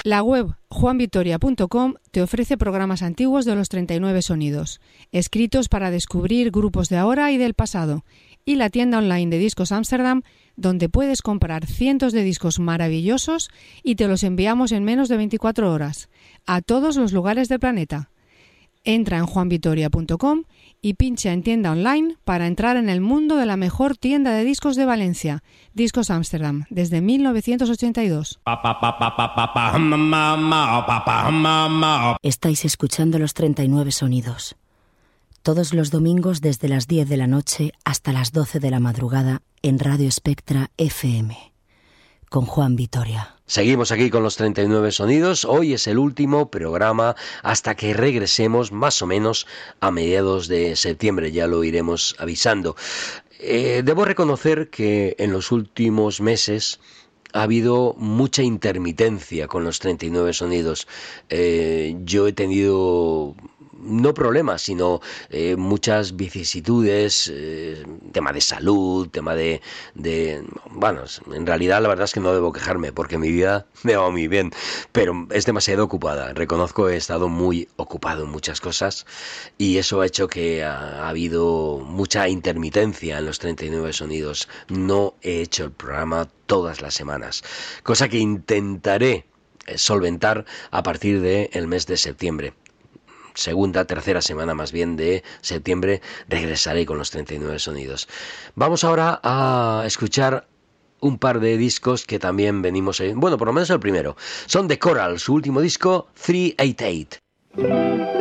La web juanvitoria.com te ofrece programas antiguos de los 39 sonidos, escritos para descubrir grupos de ahora y del pasado, y la tienda online de Discos Amsterdam, donde puedes comprar cientos de discos maravillosos y te los enviamos en menos de 24 horas, a todos los lugares del planeta. Entra en juanvitoria.com y pincha en tienda online para entrar en el mundo de la mejor tienda de discos de Valencia, Discos Amsterdam, desde 1982. Estáis escuchando los 39 sonidos. Todos los domingos desde las 10 de la noche hasta las 12 de la madrugada en Radio Spectra FM. Con Juan Vitoria. Seguimos aquí con los 39 sonidos. Hoy es el último programa hasta que regresemos más o menos a mediados de septiembre. Ya lo iremos avisando. Debo reconocer que en los últimos meses ha habido mucha intermitencia con los 39 sonidos. Yo he tenido no problemas, sino muchas vicisitudes, tema de salud, tema de... Bueno, en realidad la verdad es que no debo quejarme, porque mi vida me va muy bien, pero es demasiado ocupada. Reconozco que he estado muy ocupado en muchas cosas, y eso ha hecho que ha habido mucha intermitencia en los 39 sonidos. No he hecho el programa todas las semanas, cosa que intentaré solventar a partir del mes de septiembre. Segunda, tercera semana más bien de septiembre regresaré con los 39 sonidos. Vamos ahora a escuchar un par de discos que también venimos... Bueno, por lo menos el primero. Son de Coral, su último disco, 388.